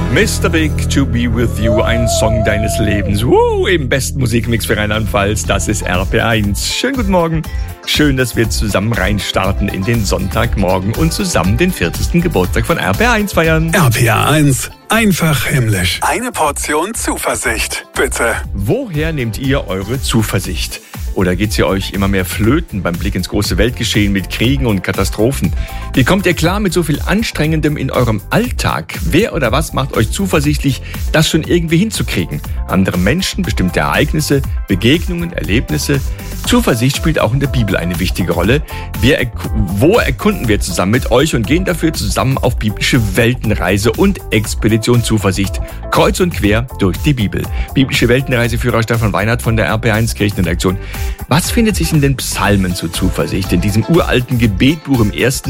Mr. Big, To Be With You, ein Song deines Lebens. Im besten Musikmix für Rheinland-Pfalz, das ist RPR1. Schönen guten Morgen. Schön, dass wir zusammen reinstarten in den Sonntagmorgen und zusammen den 40. Geburtstag von RPR1 feiern. RPR1, einfach himmlisch. Eine Portion Zuversicht, bitte. Woher nehmt ihr eure Zuversicht? Oder geht sie euch immer mehr flöten beim Blick ins große Weltgeschehen mit Kriegen und Katastrophen? Wie kommt ihr klar mit so viel Anstrengendem in eurem Alltag? Wer oder was macht euch zuversichtlich, das schon irgendwie hinzukriegen? Andere Menschen, bestimmte Ereignisse, Begegnungen, Erlebnisse? Zuversicht spielt auch in der Bibel eine wichtige Rolle. Wo erkunden wir zusammen mit euch und gehen dafür zusammen auf biblische Weltenreise und Expedition Zuversicht, kreuz und quer durch die Bibel. Biblische Weltenreiseführer Stefan Weinert von der RPR1 Kirchenredaktion. Was findet sich in den Psalmen zur Zuversicht, in diesem uralten Gebetbuch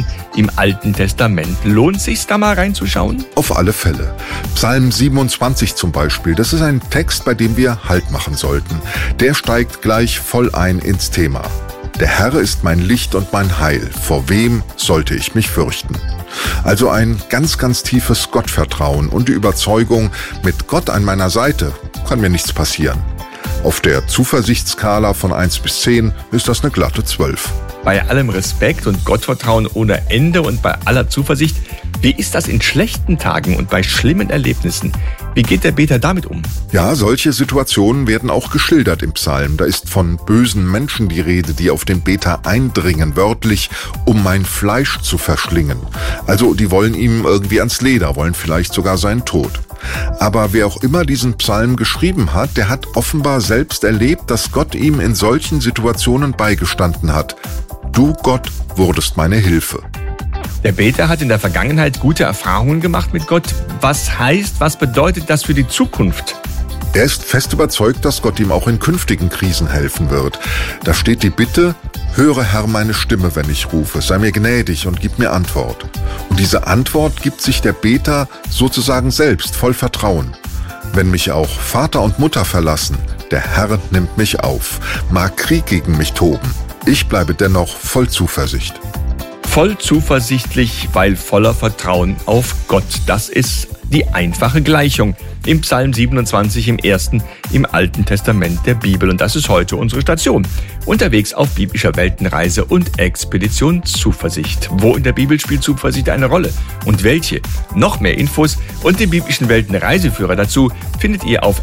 im Alten Testament? Lohnt sich's da mal reinzuschauen? Auf alle Fälle. Psalm 27 zum Beispiel, das ist ein Text, bei dem wir Halt machen sollten. Der steigt gleich voll ein ins Thema. Der Herr ist mein Licht und mein Heil. Vor wem sollte ich mich fürchten? Also ein ganz, ganz tiefes Gottvertrauen und die Überzeugung, mit Gott an meiner Seite kann mir nichts passieren. Auf der Zuversichtsskala von 1 bis 10 ist das eine glatte 12. Bei allem Respekt und Gottvertrauen ohne Ende und bei aller Zuversicht, wie ist das in schlechten Tagen und bei schlimmen Erlebnissen? Wie geht der Beter damit um? Ja, solche Situationen werden auch geschildert im Psalm. Da ist von bösen Menschen die Rede, die auf den Beter eindringen, wörtlich, um mein Fleisch zu verschlingen. Also die wollen ihm irgendwie ans Leder, wollen vielleicht sogar seinen Tod. Aber wer auch immer diesen Psalm geschrieben hat, der hat offenbar selbst erlebt, dass Gott ihm in solchen Situationen beigestanden hat. Du, Gott, wurdest meine Hilfe. Der Beter hat in der Vergangenheit gute Erfahrungen gemacht mit Gott. Was bedeutet das für die Zukunft? Er ist fest überzeugt, dass Gott ihm auch in künftigen Krisen helfen wird. Da steht die Bitte: Höre, Herr, meine Stimme, wenn ich rufe, sei mir gnädig und gib mir Antwort. Und diese Antwort gibt sich der Beter sozusagen selbst, voll Vertrauen. Wenn mich auch Vater und Mutter verlassen, der Herr nimmt mich auf. Mag Krieg gegen mich toben, ich bleibe dennoch voll Zuversicht. Voll zuversichtlich, weil voller Vertrauen auf Gott. Das ist die einfache Gleichung im Psalm 27 im Alten Testament der Bibel. Und das ist heute unsere Station. Unterwegs auf biblischer Weltenreise und Expedition Zuversicht. Wo in der Bibel spielt Zuversicht eine Rolle? Und welche? Noch mehr Infos und den biblischen Weltenreiseführer dazu findet ihr auf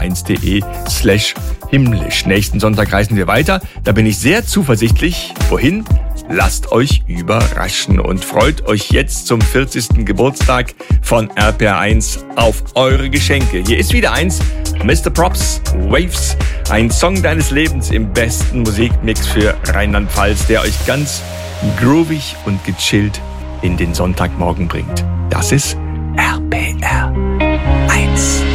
rpr1.de/himmlisch. Nächsten Sonntag reisen wir weiter. Da bin ich sehr zuversichtlich. Wohin? Lasst euch überraschen und freut euch jetzt zum 40. Geburtstag von RPR1 auf eure Geschenke. Hier ist wieder eins, Mr. Props, Waves, ein Song deines Lebens im besten Musikmix für Rheinland-Pfalz, der euch ganz groovig und gechillt in den Sonntagmorgen bringt. Das ist RPR1.